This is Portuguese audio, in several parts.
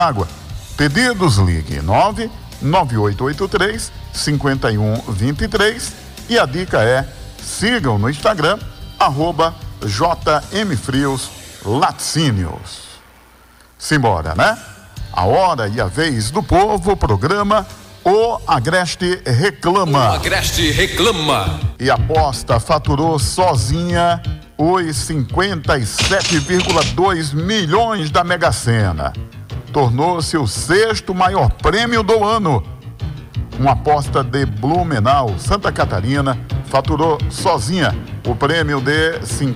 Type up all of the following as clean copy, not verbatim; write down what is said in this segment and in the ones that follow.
água. Pedidos, ligue 99883-5123 e a dica é: sigam no Instagram @JMFriosLaticínios. Simbora, né? A hora e a vez do povo, programa O Agreste Reclama. O Agreste Reclama. E a aposta faturou sozinha os 57,2 milhões da Mega Sena. Tornou-se o 6º maior prêmio do ano. Uma aposta de Blumenau, Santa Catarina, faturou sozinha o prêmio de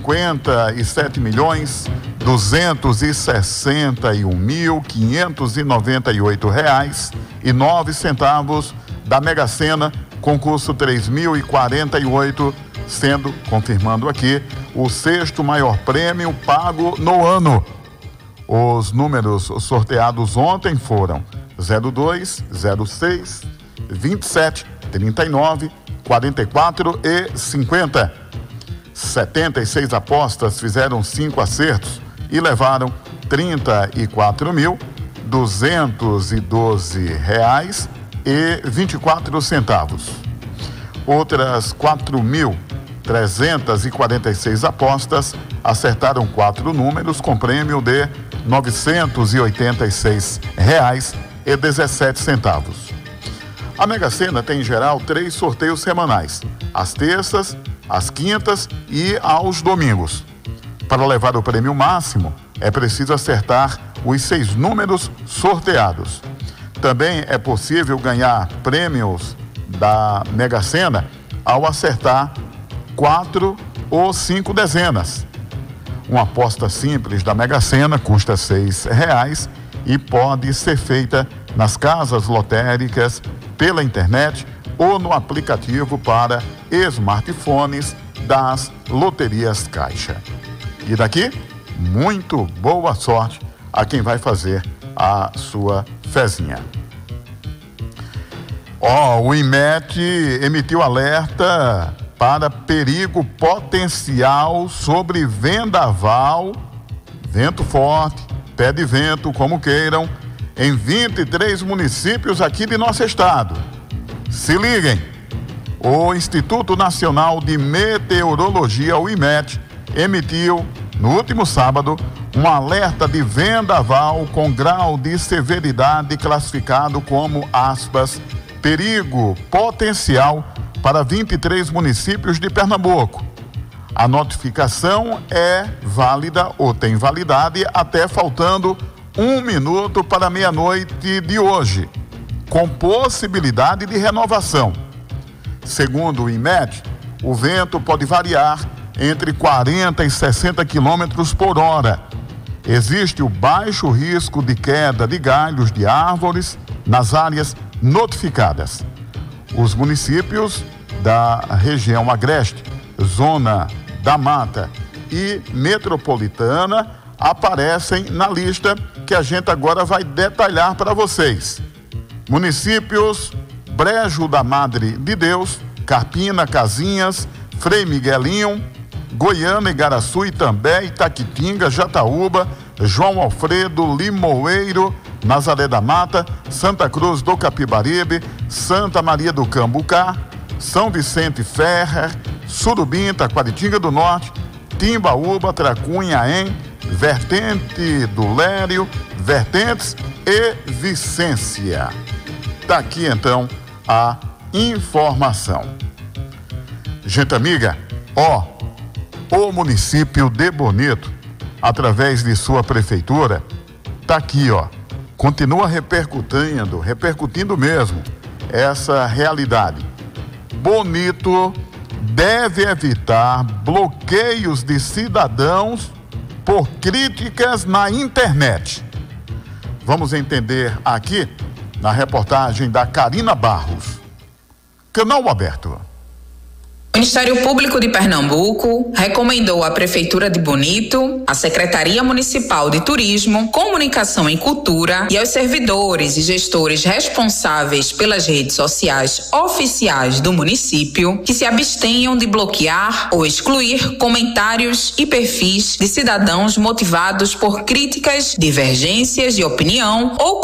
R$261.598,09 da Mega Sena, concurso 3048, sendo, confirmando aqui, o 6º maior prêmio pago no ano. Os números sorteados ontem foram 02, 06, 27, 39, 44 e 50. 76 apostas fizeram 5 acertos e levaram R$30.412,24. Outras 4.346 apostas acertaram 4 números com prêmio de R$986,17. A Mega Sena tem em geral 3 sorteios semanais, às terças, às quintas e aos domingos. Para levar o prêmio máximo, é preciso acertar os 6 números sorteados. Também é possível ganhar prêmios da Mega Sena ao acertar 4 ou 5 dezenas. Uma aposta simples da Mega Sena custa R$6 e pode ser feita nas casas lotéricas, pela internet ou no aplicativo para smartphones das loterias Caixa. E daqui, muito boa sorte a quem vai fazer a sua fezinha. O IMET emitiu alerta para perigo potencial sobre vendaval, vento forte, pé de vento, como queiram, em 23 municípios aqui de nosso estado. Se liguem! O Instituto Nacional de Meteorologia, o IMET, emitiu, no último sábado, um alerta de vendaval com grau de severidade classificado como, aspas, perigo potencial para 23 municípios de Pernambuco. A notificação é válida ou tem validade até faltando 1 minuto para meia-noite de hoje, com possibilidade de renovação. Segundo o IMET, o vento pode variar entre 40 e 60 quilômetros por hora. Existe o baixo risco de queda de galhos de árvores nas áreas notificadas. Os municípios da região agreste, zona da mata e metropolitana aparecem na lista que a gente agora vai detalhar para vocês. Municípios: Brejo da Madre de Deus, Carpina, Casinhas, Frei Miguelinho, Goiânia, Igaraçu, Itambé, Itaquitinga, Jataúba, João Alfredo, Limoeiro, Nazaré da Mata, Santa Cruz do Capibaribe, Santa Maria do Cambucá, São Vicente Ferrer, Surubim, Taquaritinga do Norte, Timbaúba, Tracunha, Vertente do Lério, Vertentes e Vicência. Tá aqui então a informação. Gente amiga, o município de Bonito, através de sua prefeitura, tá aqui, continua repercutindo mesmo essa realidade. Bonito deve evitar bloqueios de cidadãos por críticas na internet. Vamos entender aqui na reportagem da Karina Barros. Canal aberto. O Ministério Público de Pernambuco recomendou à Prefeitura de Bonito, à Secretaria Municipal de Turismo, Comunicação e Cultura e aos servidores e gestores responsáveis pelas redes sociais oficiais do município que se abstenham de bloquear ou excluir comentários e perfis de cidadãos motivados por críticas, divergências de opinião ou